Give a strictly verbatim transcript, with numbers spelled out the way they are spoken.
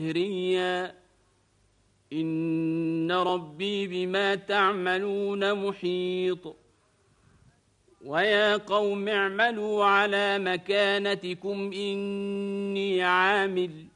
جهريا إن ربي بما تعملون محيط ويا قوم اعملوا على مكانتكم إني عامل